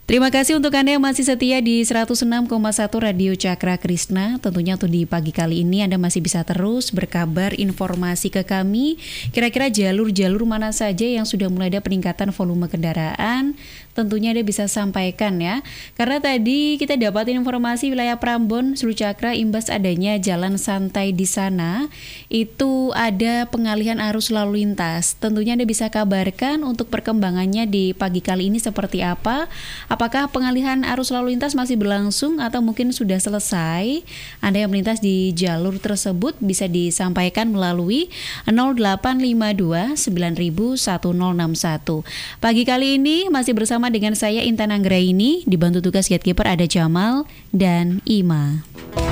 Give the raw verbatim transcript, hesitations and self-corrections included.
Terima kasih untuk Anda yang masih setia di seratus enam koma satu Radio Cakra Krisna. Tentunya untuk di pagi kali ini Anda masih bisa terus berkabar informasi ke kami. Kira-kira jalur-jalur mana saja yang sudah mulai ada peningkatan volume kendaraan. Tentunya Anda bisa sampaikan ya. Karena tadi kita dapatin informasi wilayah Prambon, Seru Cakra imbas adanya jalan santai di sana. Itu ada pengalihan arus lalu lintas. Tentunya Anda bisa kabarkan untuk perkembangannya di pagi kali ini seperti apa. Apakah pengalihan arus lalu lintas masih berlangsung atau mungkin sudah selesai? Anda yang melintas di jalur tersebut bisa disampaikan melalui nol delapan lima dua sembilan satu nol enam satu. Pagi kali ini masih bersama dengan saya Intan Anggraini, dibantu tugas gatekeeper ada Jamal dan Ima.